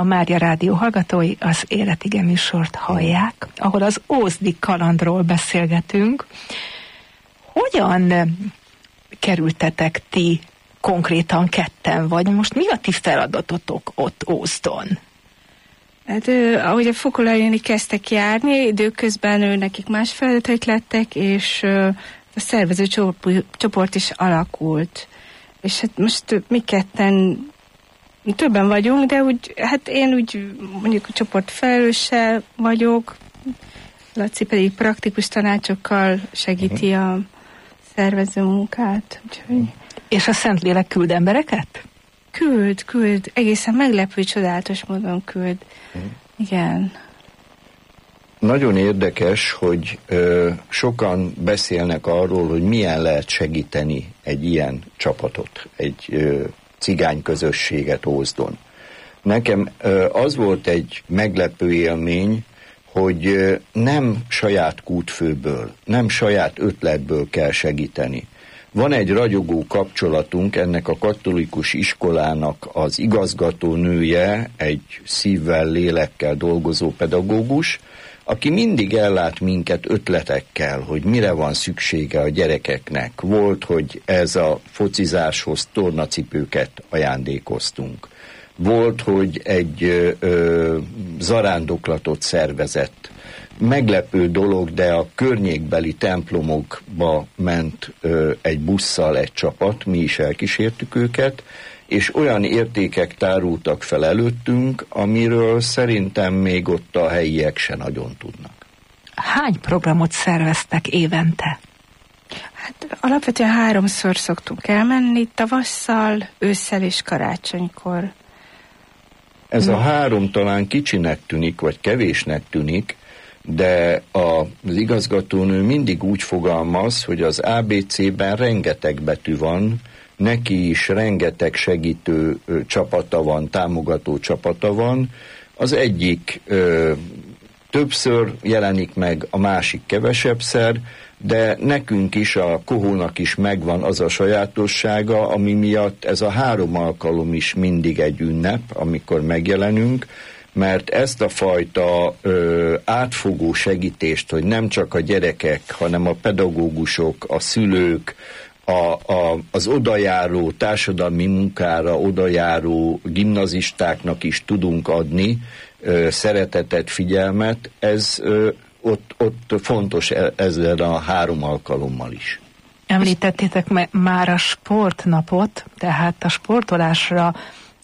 A Mária Rádió hallgatói az Életige műsort hallják, ahol az ózdi kalandról beszélgetünk. Hogyan kerültetek ti konkrétan ketten, vagy most mi a ti feladatotok ott Ózdon? Hát ahogy a Fokolajéni kezdtek járni, időközben nekik más feladatok lettek, és a szervező csoport is alakult. És hát most mi ketten többen vagyunk, de úgy, hát én úgy mondjuk a csoport felelőse vagyok, Laci pedig praktikus tanácsokkal segíti a szervező munkát. Úgyhogy... És a Szentlélek küld embereket? Küld. Egészen meglepő, csodálatos módon küld. Igen. Nagyon érdekes, hogy sokan beszélnek arról, hogy milyen lehet segíteni egy ilyen csapatot, egy cigány közösséget Ózdon. Nekem az volt egy meglepő élmény, hogy nem saját kútfőből, nem saját ötletből kell segíteni. Van egy ragyogó kapcsolatunk, ennek a katolikus iskolának az igazgatónője, egy szívvel, lélekkel dolgozó pedagógus, aki mindig ellát minket ötletekkel, hogy mire van szüksége a gyerekeknek. Volt, hogy ez a focizáshoz tornacipőket ajándékoztunk. Volt, hogy egy zarándoklatot szervezett. Meglepő dolog, de a környékbeli templomokba ment egy busszal egy csapat, mi is elkísértük őket, és olyan értékek tárultak fel előttünk, amiről szerintem még ott a helyiek se nagyon tudnak. Hány programot szerveztek évente? Hát alapvetően 3-szor szoktunk elmenni, tavasszal, ősszel és karácsonykor. Ez a 3 talán kicsinek tűnik, vagy kevésnek tűnik, de az igazgatónő mindig úgy fogalmaz, hogy az ABC-ben rengeteg betű van, neki is rengeteg segítő csapata van, támogató csapata van. Az egyik többször jelenik meg, a másik kevesebbszer, de nekünk is, a Kohónak is megvan az a sajátossága, ami miatt ez a 3 alkalom is mindig egy ünnep, amikor megjelenünk, mert ezt a fajta átfogó segítést, hogy nem csak a gyerekek, hanem a pedagógusok, a szülők, az odajáró társadalmi munkára odajáró gimnazistáknak is tudunk adni szeretetet, figyelmet, ez ott fontos ezzel a 3 alkalommal is. Említettétek már a sportnapot, tehát a sportolásra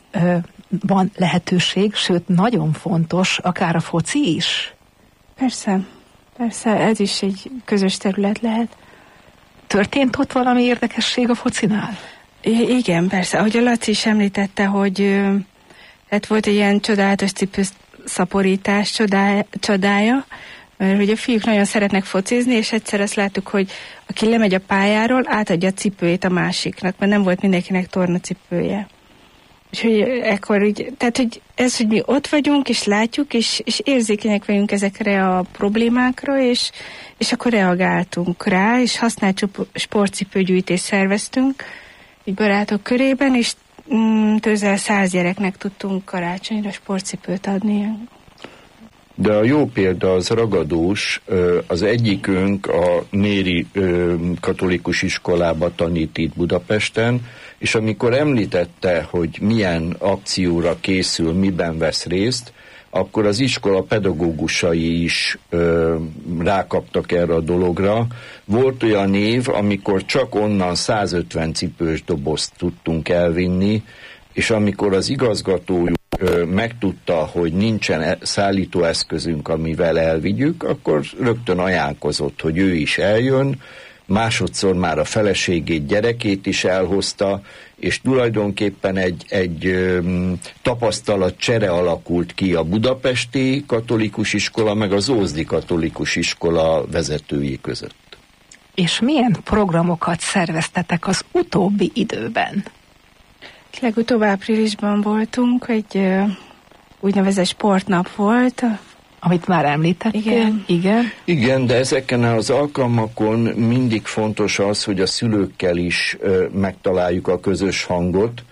van lehetőség, sőt nagyon fontos, akár a foci is. Persze, ez is egy közös terület lehet. Történt ott valami érdekesség a focinál? Igen, persze. Ahogy a Laci is említette, hogy hát volt egy ilyen csodálatos cipőszaporítás csodája, mert hogy a fiúk nagyon szeretnek focizni, és egyszer azt láttuk, hogy aki lemegy a pályáról, átadja a cipőjét a másiknak, mert nem volt mindenkinek tornacipője. És hogy ekkor így, tehát hogy ez, hogy mi ott vagyunk, és látjuk, és érzékenyek vagyunk ezekre a problémákra, és akkor reagáltunk rá, és használt sportcipőgyűjtést szerveztünk, így barátok körében, és közel 100 gyereknek tudtunk karácsonyra sportcipőt adni. De a jó példa az ragadós, az egyikünk a Néri katolikus iskolába tanít itt Budapesten, és amikor említette, hogy milyen akcióra készül, miben vesz részt, akkor az iskola pedagógusai is rákaptak erre a dologra. Volt olyan év, amikor csak onnan 150 cipős dobozt tudtunk elvinni, és amikor az igazgatójuk megtudta, hogy nincsen szállítóeszközünk, amivel elvigyük, akkor rögtön ajánlkozott, hogy ő is eljön, másodszor már a feleségét, gyerekét is elhozta, és tulajdonképpen egy tapasztalatcsere alakult ki a budapesti katolikus iskola, meg az ózdi katolikus iskola vezetői között. És milyen programokat szerveztetek az utóbbi időben? Legutóbb áprilisban voltunk, egy úgynevezett sportnap volt. Amit már említettél. Igen, de ezeken az alkalmakon mindig fontos az, hogy a szülőkkel is megtaláljuk a közös hangot.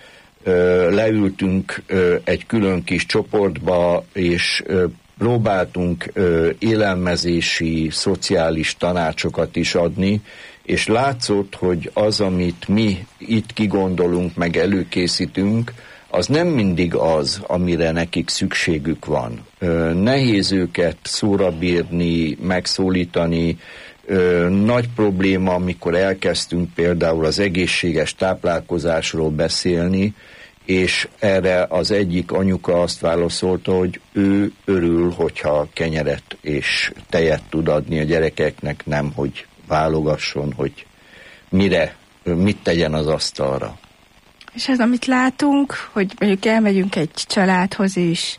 leültünk egy külön kis csoportba, és próbáltunk élelmezési, szociális tanácsokat is adni, és látszott, hogy az, amit mi itt kigondolunk, meg előkészítünk, az nem mindig az, amire nekik szükségük van. Nehéz őket szóra bírni, megszólítani. Nagy probléma, amikor elkezdtünk például az egészséges táplálkozásról beszélni, és erre az egyik anyuka azt válaszolta, hogy ő örül, hogyha kenyeret és tejet tud adni a gyerekeknek, nem, hogy válogasson, hogy mit tegyen az asztalra. És az, amit látunk, hogy mondjuk elmegyünk egy családhoz is,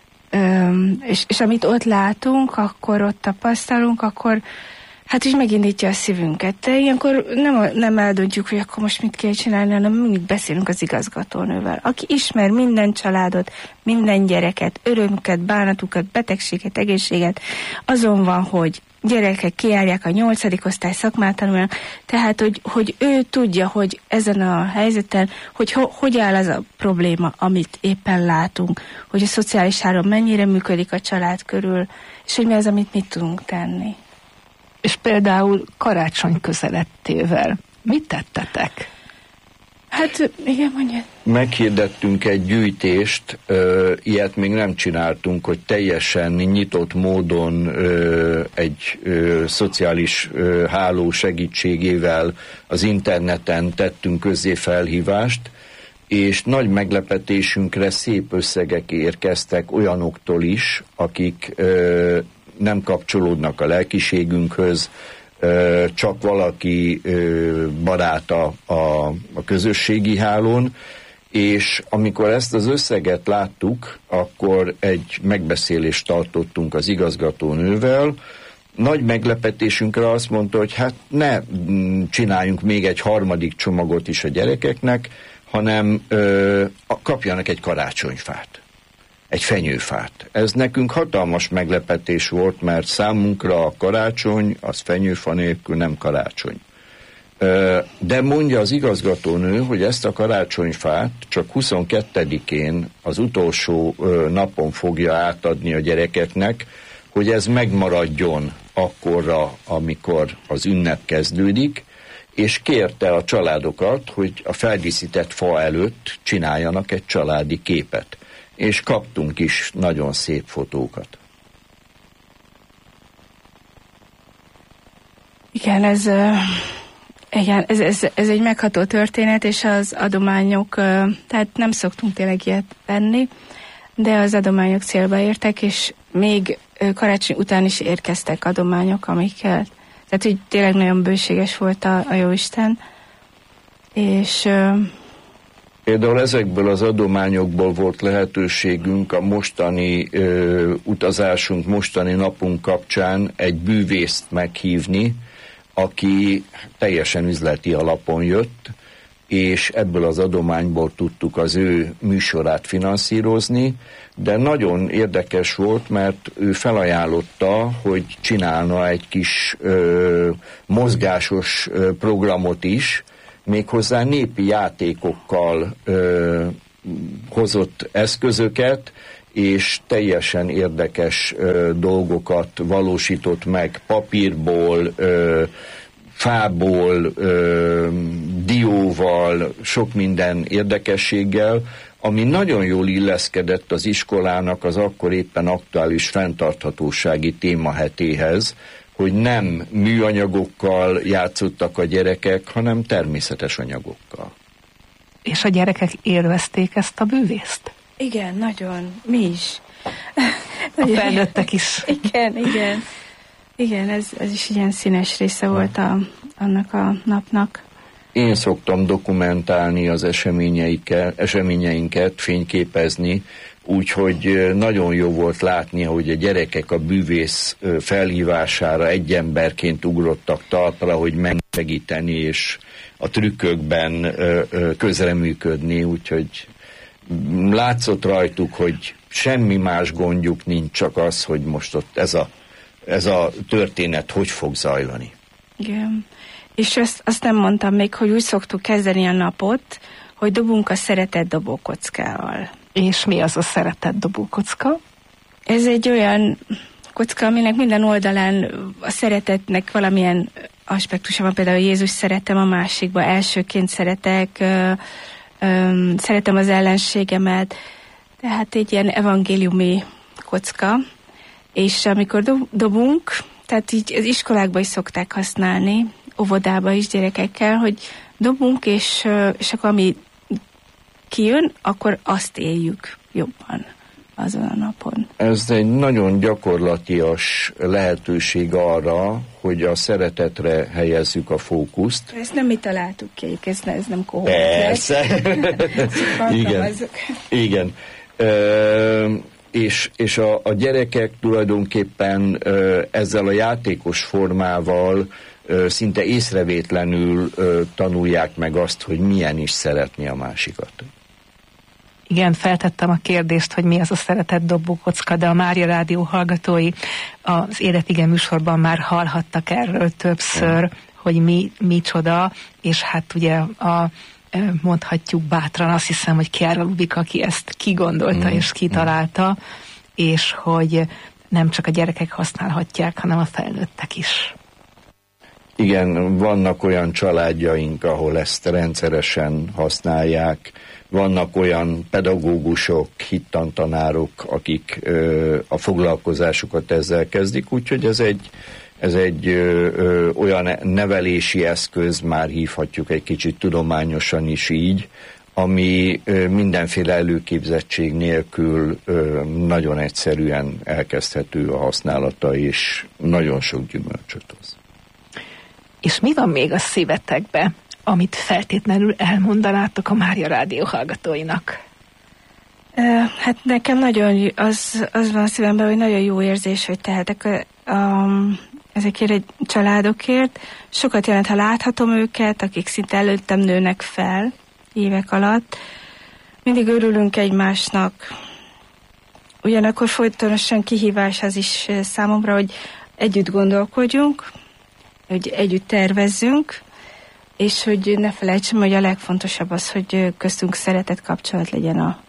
és amit ott látunk, akkor ott tapasztalunk, akkor hát is megindítja a szívünket. De ilyenkor nem eldöntjük, hogy akkor most mit kell csinálni, hanem mindig beszélünk az igazgatónővel, aki ismer minden családot, minden gyereket, örömüket, bánatukat, betegséget, egészséget. Azon van, hogy gyerekek kijárják a 8. osztály szakmát tanulnak, tehát, hogy ő tudja, hogy ezen a helyzeten, hogy áll az a probléma, amit éppen látunk, hogy a szociális áron mennyire működik a család körül, és hogy mi az, amit mit tudunk tenni. És például karácsony közelettével mit tettetek? Hát, igen, mondja. Meghirdettünk egy gyűjtést, ilyet még nem csináltunk, hogy teljesen nyitott módon egy szociális háló segítségével az interneten tettünk közzé felhívást, és nagy meglepetésünkre szép összegek érkeztek olyanoktól is, akik nem kapcsolódnak a lelkiségünkhöz, csak valaki baráta a közösségi hálón, és amikor ezt az összeget láttuk, akkor egy megbeszélést tartottunk az igazgatónővel. Nagy meglepetésünkre azt mondta, hogy hát ne csináljunk még egy 3. csomagot is a gyerekeknek, hanem kapjanak egy karácsonyfát. Egy fenyőfát. Ez nekünk hatalmas meglepetés volt, mert számunkra a karácsony, az fenyőfa nélkül nem karácsony. De mondja az igazgatónő, hogy ezt a karácsonyfát csak 22-én, az utolsó napon fogja átadni a gyerekeknek, hogy ez megmaradjon akkorra, amikor az ünnep kezdődik, és kérte a családokat, hogy a feldíszített fa előtt csináljanak egy családi képet. És kaptunk is nagyon szép fotókat. Igen, ez egy megható történet, és az adományok, tehát nem szoktunk tényleg ilyet venni, de az adományok célba értek, és még karácsony után is érkeztek adományok, amikkel, tehát így tényleg nagyon bőséges volt a Jóisten, és például ezekből az adományokból volt lehetőségünk a mostani utazásunk, mostani napunk kapcsán egy bűvészt meghívni, aki teljesen üzleti alapon jött, és ebből az adományból tudtuk az ő műsorát finanszírozni, de nagyon érdekes volt, mert ő felajánlotta, hogy csinálna egy kis mozgásos programot is, méghozzá népi játékokkal hozott eszközöket, és teljesen érdekes dolgokat valósított meg papírból, fából, dióval, sok minden érdekességgel, ami nagyon jól illeszkedett az iskolának az akkor éppen aktuális fenntarthatósági témahetéhez, hogy nem műanyagokkal játszottak a gyerekek, hanem természetes anyagokkal. És a gyerekek élvezték ezt a bűvészt? Igen, nagyon. Mi is. A felnőttek is. Igen, ez is ilyen színes része volt annak a napnak. Én szoktam dokumentálni az eseményeinket, fényképezni, úgyhogy nagyon jó volt látni, hogy a gyerekek a bűvész felhívására egy emberként ugrottak talpra, hogy megsegíteni és a trükkökben közreműködni, úgyhogy látszott rajtuk, hogy semmi más gondjuk nincs, csak az, hogy most ott ez a történet hogy fog zajlani. Igen. És azt nem mondtam még, hogy úgy szoktuk kezdeni a napot, hogy dobunk a szeretett dobókockával. És mi az a szeretett dobókocka? Ez egy olyan kocka, aminek minden oldalán a szeretetnek valamilyen aspektusa van, például Jézus szeretem, a másikba elsőként szeretek, szeretem az ellenségemet, tehát egy ilyen evangéliumi kocka, és amikor dobunk, tehát így az iskolákban is szokták használni, óvodába is gyerekekkel, hogy dobunk, és akkor ami kijön, akkor azt éljük jobban azon a napon. Ez egy nagyon gyakorlatias lehetőség arra, hogy a szeretetre helyezzük a fókuszt. Ezt nem mi találtuk ki, ez nem kohort. Persze. Igen. És a gyerekek tulajdonképpen ezzel a játékos formával szinte észrevétlenül tanulják meg azt, hogy milyen is szeretni a másikat. Igen, feltettem a kérdést, hogy mi az a szeretett dobókocka, de a Mária Rádió hallgatói az Életige műsorban már hallhattak erről többször, hogy micsoda, és hát ugye mondhatjuk bátran, azt hiszem, hogy Chiara Lubik, aki ezt kigondolta és kitalálta, és hogy nem csak a gyerekek használhatják, hanem a felnőttek is. Igen, vannak olyan családjaink, ahol ezt rendszeresen használják, vannak olyan pedagógusok, hittantanárok, akik a foglalkozásukat ezzel kezdik, úgyhogy ez egy olyan nevelési eszköz, már hívhatjuk egy kicsit tudományosan is így, ami mindenféle előképzettség nélkül nagyon egyszerűen elkezdhető a használata, és nagyon sok gyümölcsöt hoz. És mi van még a szívetekbe, amit feltétlenül elmondanátok a Mária Rádió hallgatóinak? Hát nekem nagyon az van a szívemben, hogy nagyon jó érzés, hogy tehetek ezekért egy családokért. Sokat jelent, ha láthatom őket, akik szinte előttem nőnek fel évek alatt. Mindig örülünk egymásnak. Ugyanakkor folytonosan kihívás az is számomra, hogy együtt gondolkodjunk, hogy együtt tervezzünk, és hogy ne felejtsem, hogy a legfontosabb az, hogy köztünk szeretett kapcsolat legyen a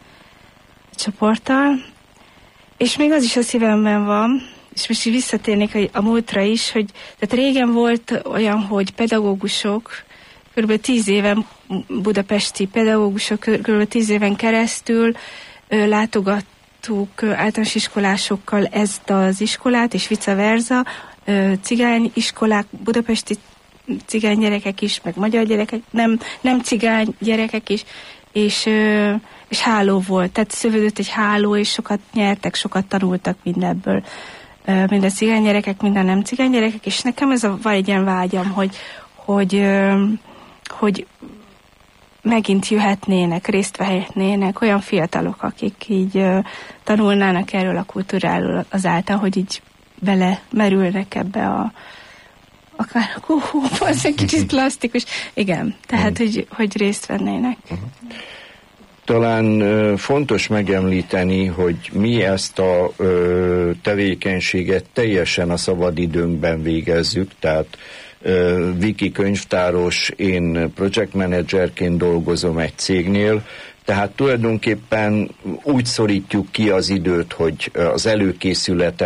csoporttal. És még az is a szívemben van, és most így visszatérnék a múltra is, hogy tehát régen volt olyan, hogy pedagógusok, kb. 10 éven, budapesti pedagógusok kb. 10 éven keresztül látogattuk általános iskolásokkal ezt az iskolát, és vice versa, cigány iskolák, budapesti cigány gyerekek is, meg magyar gyerekek, nem cigány gyerekek is, és háló volt, tehát szövődött egy háló, és sokat nyertek, sokat tanultak mindebből. Mind a cigány gyerekek, mind a nem cigány gyerekek, és nekem ez van egy ilyen vágyam, hogy megint jöhetnének, részt vehetnének olyan fiatalok, akik így tanulnának erről a kultúráról azáltal, hogy így belemerülnek ebbe akár az egy kicsit plastikus. Igen, tehát, hogy részt vennének. Talán fontos megemlíteni, hogy mi ezt a tevékenységet teljesen a szabadidőnkben végezzük, tehát Viki könyvtáros, én project managerként dolgozom egy cégnél, tehát tulajdonképpen úgy szorítjuk ki az időt, hogy az előkészületek